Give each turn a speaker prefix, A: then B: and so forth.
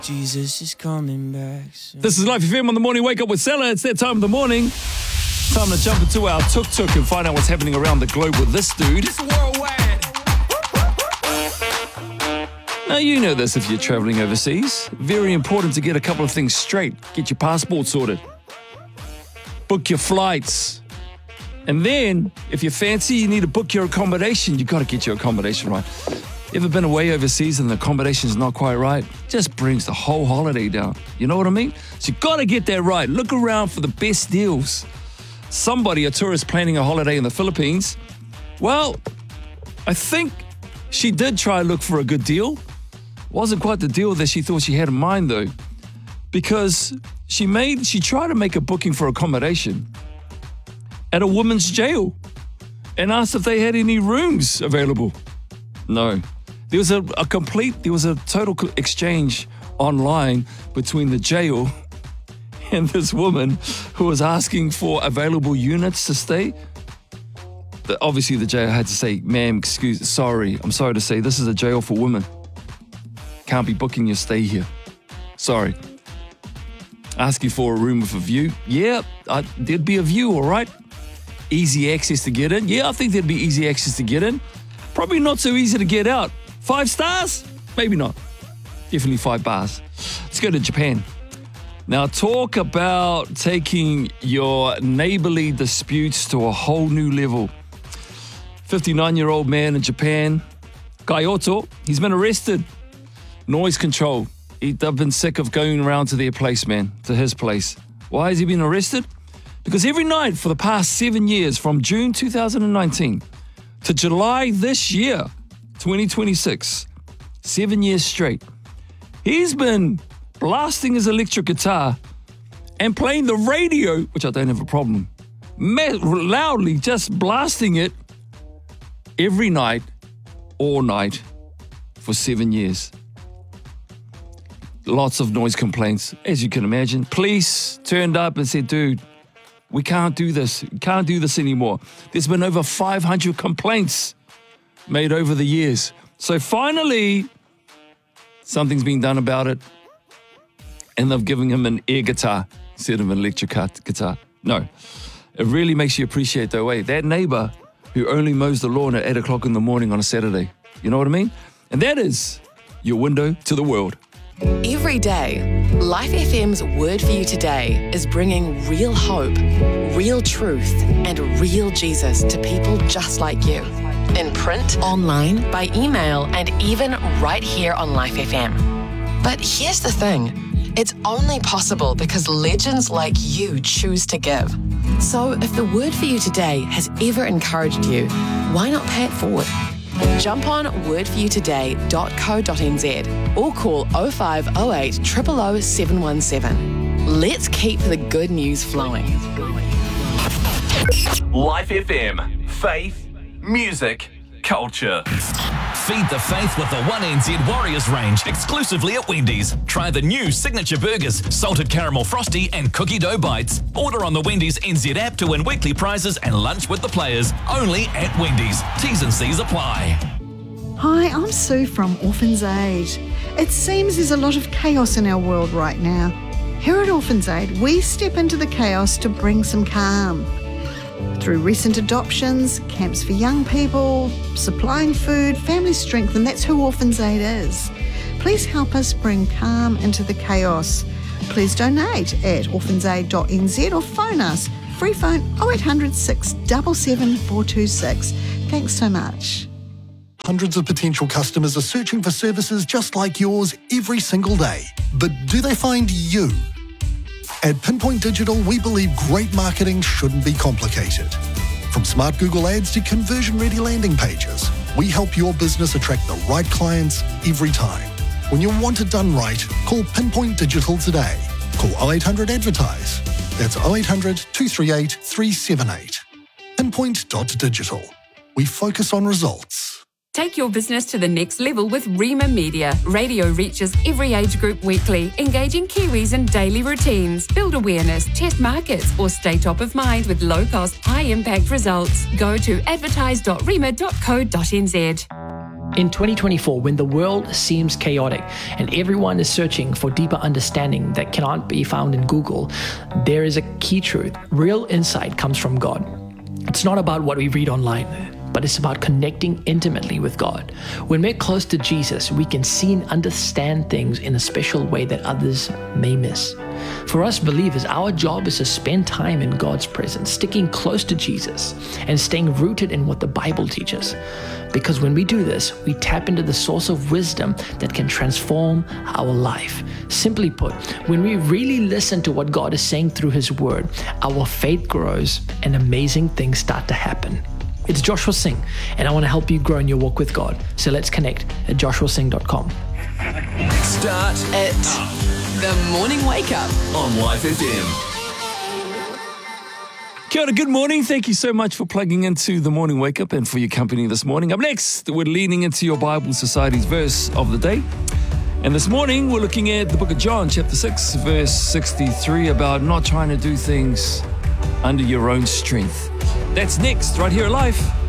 A: Jesus is coming back soon.
B: This is Life FM on the morning. Wake up with Stella. It's that time of the morning. Time to jump into our tuk-tuk and find out what's happening around the globe with this dude.
A: It's worldwide.
B: Now, you know this if you're traveling overseas. Very important to get a couple of things straight. Get your passport sorted. Book your flights. And then, if you're fancy, you need to book your accommodation. You've got to get your accommodation right. Ever been away overseas and the accommodation's not quite right? Just brings the whole holiday down. You know what I mean? So you got to get that right. Look around for the best deals. Somebody, a tourist planning a holiday in the Philippines, well, I think she did try to look for a good deal. Wasn't quite the deal that she thought she had in mind, though, because she tried to make a booking for accommodation at a women's jail and asked if they had any rooms available. No. There was a total exchange online between the jail and this woman who was asking for available units to stay. Obviously, the jail had to say, ma'am, I'm sorry to say, this is a jail for women. Can't be booking your stay here. Sorry. Asking for a room with a view. Yeah, there'd be a view, all right. Easy access to get in. Yeah, I think there'd be easy access to get in. Probably not so easy to get out. 5 stars? Maybe not. Definitely 5 bars. Let's go to Japan. Now, talk about taking your neighborly disputes to a whole new level. 59-year-old man in Japan, Kyoto, he's been arrested. Noise control. They've been sick of going around to their place, man, to his place. Why has he been arrested? Because every night for the past 7 years, from June 2019 to July this year, 2026, 7 years straight, he's been blasting his electric guitar and playing the radio, which I don't have a problem, loudly just blasting it every night, all night, for 7 years. Lots of noise complaints, as you can imagine. Police turned up and said, dude, we can't do this. We can't do this anymore. There's been over 500 complaints made over the years. So finally, something's been done about it. And they've given him an air guitar instead of an electric guitar. No, it really makes you appreciate the way that neighbor who only mows the lawn at 8 o'clock in the morning on a Saturday. You know what I mean? And that is your window to the world.
C: Every day, Life FM's Word for You Today is bringing real hope, real truth, and real Jesus to people just like you. In print, online, by email, and even right here on Life FM. But here's the thing. It's only possible because legends like you choose to give. So if the Word for You Today has ever encouraged you, why not pay it forward? Jump on wordforyoutoday.co.nz or call 0508 000 717. Let's keep the good news flowing.
D: Life FM. Faith, music, culture.
E: Feed the faith with the 1NZ Warriors range exclusively at Wendy's. Try the new signature burgers, salted caramel frosty and cookie dough bites. Order on the Wendy's NZ app to win weekly prizes and lunch with the players. Only at Wendy's. T's and C's apply.
F: Hi, I'm Sue from Orphans Aid. It seems there's a lot of chaos in our world right now. Here at Orphans Aid, we step into the chaos to bring some calm. Through recent adoptions, camps for young people, supplying food, family strength, and that's who Orphans Aid is. Please help us bring calm into the chaos. Please donate at orphansaid.nz or phone us. Free phone 0800 677 426. Thanks so much.
G: Hundreds of potential customers are searching for services just like yours every single day. But do they find you? At Pinpoint Digital, we believe great marketing shouldn't be complicated. From smart Google Ads to conversion-ready landing pages, we help your business attract the right clients every time. When you want it done right, call Pinpoint Digital today. Call 0800 Advertise. That's 0800 238 378. Pinpoint.digital. We focus on results.
H: Take your business to the next level with Rima Media. Radio reaches every age group weekly, engaging Kiwis in daily routines. Build awareness, test markets, or stay top of mind with low-cost, high-impact results. Go to advertise.rima.co.nz.
I: In 2024, when the world seems chaotic and everyone is searching for deeper understanding that cannot be found in Google, there is a key truth. Real insight comes from God. It's not about what we read online, but it's about connecting intimately with God. When we're close to Jesus, we can see and understand things in a special way that others may miss. For us believers, our job is to spend time in God's presence, sticking close to Jesus and staying rooted in what the Bible teaches. Because when we do this, we tap into the source of wisdom that can transform our life. Simply put, when we really listen to what God is saying through His Word, our faith grows and amazing things start to happen. It's Joshua Singh, and I want to help you grow in your walk with God. So let's connect at joshuasingh.com.
D: Start
C: It. The Morning Wake Up.
D: on Life FM.
B: Kia ora, good morning. Thank you so much for plugging into the Morning Wake Up and for your company this morning. Up next, we're leaning into your Bible Society's verse of the day. And this morning, we're looking at the book of John, chapter 6, verse 63, about not trying to do things under your own strength. That's next, right here at Life.